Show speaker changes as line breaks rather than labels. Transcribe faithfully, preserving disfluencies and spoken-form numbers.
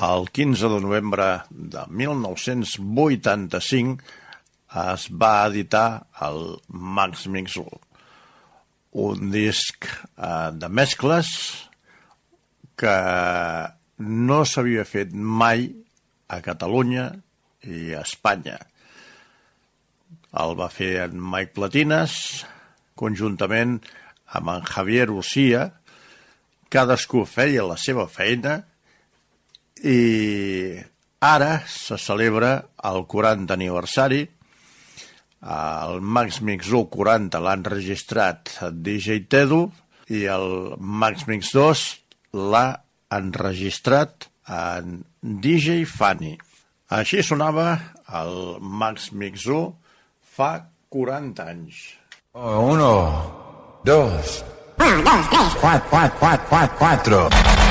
El quinze de novembre de mil nou-cents vuitanta-cinc es va editar el Max Mix-u, un disc eh, de mescles que no s'havia fet mai a Catalunya i a Espanya. El va fer en Mike Platines, conjuntament amb en Javier Ucía. Cadascú feia la seva feina i ara se celebra el quaranta aniversari. El Max Mix-u quaranta l'han registrat D J Tedu i el Max Mix dos l'ha enregistrat en D J Funny. Així sonava el Max Mix-u fa quaranta anys.
Uno, dos, uno, dos, tres, cuatro, cuatro, cuatro, cuatro.